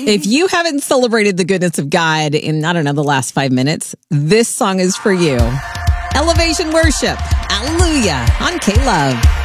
If you haven't celebrated the goodness of God in, I don't know, the last 5 minutes, this song is for you. Elevation Worship. Hallelujah. On K-Love.